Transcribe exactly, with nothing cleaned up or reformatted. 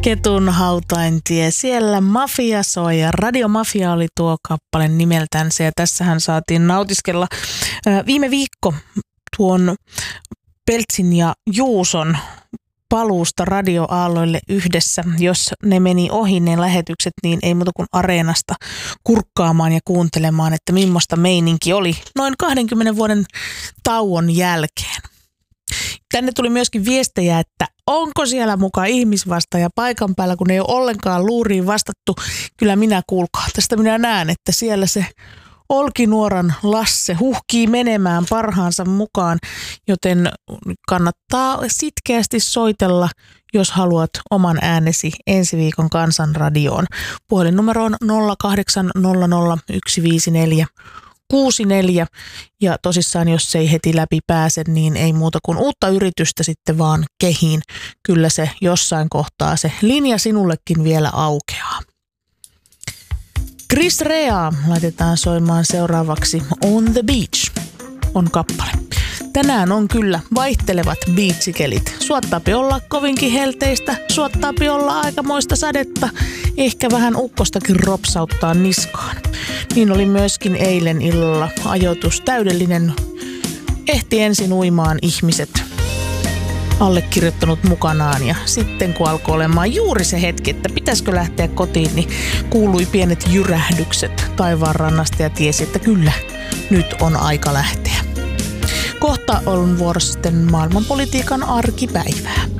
Ketun hautaintie. Siellä Mafia soi ja Radio Mafia oli tuo kappale nimeltänsä ja tässähän saatiin nautiskella viime viikko tuon Peltsin ja Juuson paluusta radioaalloille yhdessä. Jos ne meni ohi ne lähetykset, niin ei muuta kuin Areenasta kurkkaamaan ja kuuntelemaan, että millaista meininki oli noin kahdenkymmenen vuoden tauon jälkeen. Tänne tuli myöskin viestejä, että onko siellä mukaan ihmisvastaaja paikan päällä, kun ei ole ollenkaan luuriin vastattu. Kyllä minä kuulkaa. Tästä minä näen, että siellä se Olkinuoran Lasse huhkii menemään parhaansa mukaan, joten kannattaa sitkeästi soitella, jos haluat oman äänesi ensi viikon Kansanradioon. Puhelinnumero on nolla kahdeksan nolla nolla yksi viisi neljä kuusi neljä ja tosissaan jos ei heti läpi pääse, niin ei muuta kuin uutta yritystä sitten vaan kehiin. Kyllä se jossain kohtaa se linja sinullekin vielä aukeaa. Chris Rea laitetaan soimaan seuraavaksi On the Beach on kappale. Tänään on kyllä vaihtelevat biitsikelit. Suottaapi olla kovinkin helteistä, suottaapi olla aikamoista sadetta, ehkä vähän ukkostakin ropsauttaa niskaan. Niin oli myöskin eilen illalla ajoitus täydellinen. Ehti ensin uimaan ihmiset, allekirjoittanut mukanaan ja sitten kun alkoi olemaan juuri se hetki, että pitäisikö lähteä kotiin, niin kuului pienet jyrähdykset taivaanrannasta ja tiesi, että kyllä, nyt on aika lähteä. Kohta on vuorossa sitten maailmanpolitiikan arkipäivää.